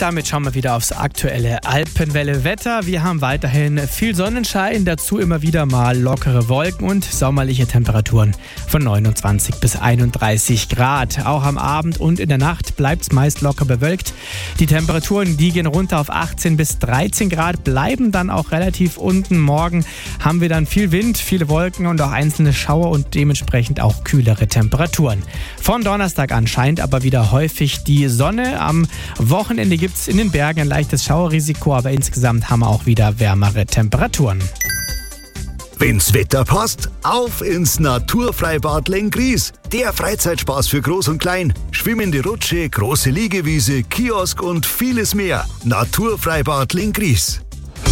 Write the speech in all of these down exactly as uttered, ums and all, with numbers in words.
Und damit schauen wir wieder aufs aktuelle Alpenwelle-Wetter. Wir haben weiterhin viel Sonnenschein, dazu immer wieder mal lockere Wolken und sommerliche Temperaturen von neunundzwanzig bis einunddreißig Grad. Auch am Abend und in der Nacht bleibt es meist locker bewölkt. Die Temperaturen, die gehen runter auf achtzehn bis dreizehn Grad, bleiben dann auch relativ unten. Morgen haben wir dann viel Wind, viele Wolken und auch einzelne Schauer und dementsprechend auch kühlere Temperaturen. Von Donnerstag an scheint aber wieder häufig die Sonne. Am Wochenende gibt es in den Bergen ein leichtes Schauerrisiko, aber insgesamt haben wir auch wieder wärmere Temperaturen. Wenn's Wetter passt, auf ins Naturfreibad Lenggries. Der Freizeitspaß für Groß und Klein. Schwimmende Rutsche, große Liegewiese, Kiosk und vieles mehr. Naturfreibad Lenggries.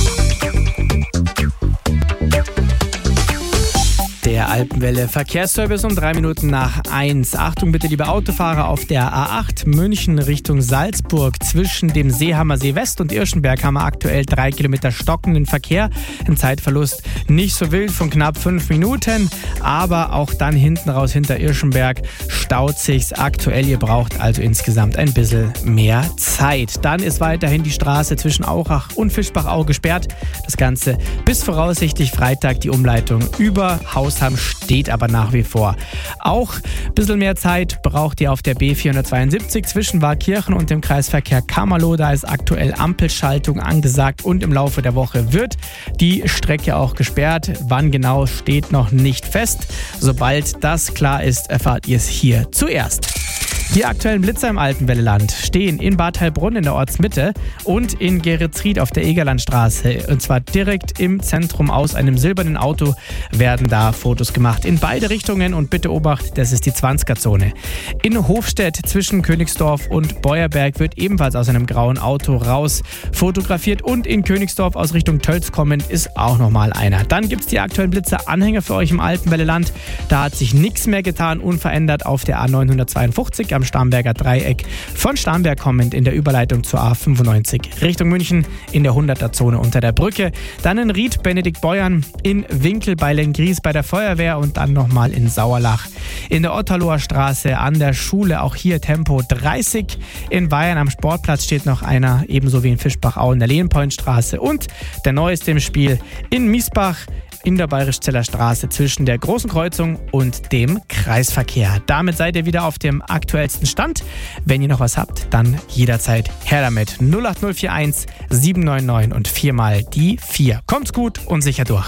Der Alpenwelle Verkehrsservice um drei Minuten nach eins. Achtung bitte, liebe Autofahrer, auf der A acht München Richtung Salzburg zwischen dem Seehammer See West und Irschenberg haben wir aktuell drei Kilometer stockenden Verkehr. Ein Zeitverlust nicht so wild von knapp fünf Minuten, aber auch dann hinten raus hinter Irschenberg staut sich's aktuell. Ihr braucht also insgesamt ein bisschen mehr Zeit. Dann ist weiterhin die Straße zwischen Auchach und Fischbachau gesperrt. Das Ganze bis voraussichtlich Freitag. Die Umleitung über Haus steht aber nach wie vor. Auch ein bisschen mehr Zeit braucht ihr auf der B vierhundertzweiundsiebzig zwischen Waldkirchen und dem Kreisverkehr Kamerloh. Da ist aktuell Ampelschaltung angesagt und im Laufe der Woche wird die Strecke auch gesperrt. Wann genau steht noch nicht fest. Sobald das klar ist, erfahrt ihr es hier zuerst. Die aktuellen Blitzer im Alpenwelleland stehen in Bad Heilbrunn in der Ortsmitte und in Geretsried auf der Egerlandstraße. Und zwar direkt im Zentrum. Aus einem silbernen Auto werden da Fotos gemacht. In beide Richtungen und bitte Obacht, das ist die zwanziger-Zone. In Hofstedt zwischen Königsdorf und Beuerberg wird ebenfalls aus einem grauen Auto raus fotografiert. Und in Königsdorf aus Richtung Tölz kommend ist auch nochmal einer. Dann gibt es die aktuellen Blitzer-Anhänger für euch im Alpenwelleland. Da hat sich nichts mehr getan, unverändert auf der A neunhundertzweiundfünfzig am Starnberger Dreieck. Von Starnberg kommend in der Überleitung zur A fünfundneunzig Richtung München in der hunderter-Zone unter der Brücke. Dann in Ried, Benedikt-Beuern, in Winkel bei Lenggries bei der Feuerwehr und dann nochmal in Sauerlach. In der Otterloher Straße an der Schule, auch hier Tempo dreißig. In Bayern am Sportplatz steht noch einer, ebenso wie in Fischbachau in der Lehnpointstraße. Und der neueste im Spiel in Miesbach in der Bayerischzeller Straße zwischen der Großen Kreuzung und dem Kreisverkehr. Damit seid ihr wieder auf dem aktuellsten Stand. Wenn ihr noch was habt, dann jederzeit her damit. null acht null vier eins sieben neun neun und viermal die vier. Kommt's gut und sicher durch.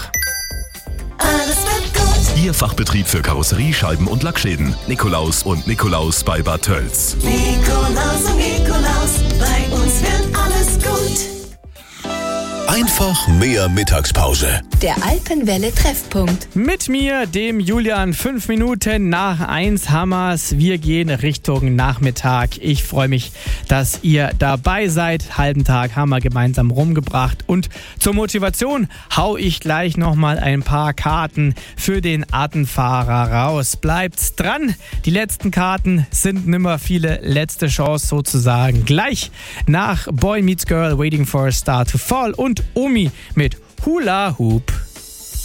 Alles wird gut. Ihr Fachbetrieb für Karosserie, Scheiben und Lackschäden. Nikolaus und Nikolaus bei Bad Tölz. Nikolaus und Nikolaus, bei uns wird alles gut. Einfach mehr Mittagspause. Der Alpenwelle-Treffpunkt. Mit mir, dem Julian, fünf Minuten nach eins Hammers. Wir gehen Richtung Nachmittag. Ich freue mich, dass ihr dabei seid. Halben Tag haben wir gemeinsam rumgebracht. Und zur Motivation hau ich gleich nochmal ein paar Karten für den Attenfahrer raus. Bleibt's dran. Die letzten Karten sind nimmer viele. Letzte Chance sozusagen. Gleich nach Boy Meets Girl, Waiting for a Star to Fall und Omi mit Hula Hoop.